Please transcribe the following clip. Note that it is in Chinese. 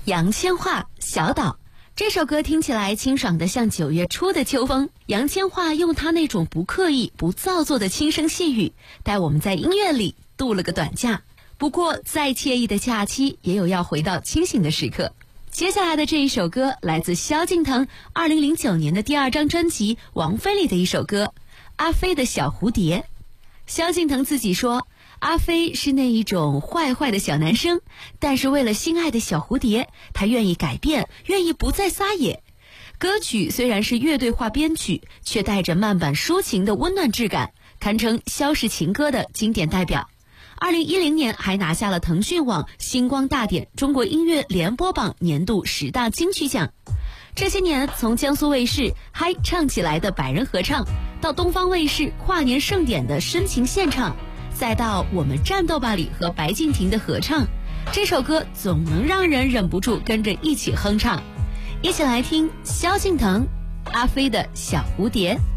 杨千嬅小岛，这首歌听起来清爽的像9月初的秋风。杨千嬅用她那种不刻意不造作的轻声细语，带我们在音乐里度了个短假。不过再惬意的假期也有要回到清醒的时刻。接下来的这一首歌来自萧敬腾2009年的第2张专辑王菲里的一首歌，阿飞的小蝴蝶。萧敬腾自己说，阿飞是那一种坏坏的小男生，但是为了心爱的小蝴蝶，他愿意改变，愿意不再撒野。歌曲虽然是乐队化编曲，却带着慢板抒情的温暖质感，堪称萧氏情歌的经典代表。2010年还拿下了腾讯网星光大典中国音乐联播榜年度10大金曲奖。这些年，从江苏卫视嗨唱起来的百人合唱，到东方卫视跨年盛典的深情献唱，再到我们战斗吧里和白敬亭的合唱，这首歌总能让人忍不住跟着一起哼唱。一起来听萧敬腾阿飞的小蝴蝶。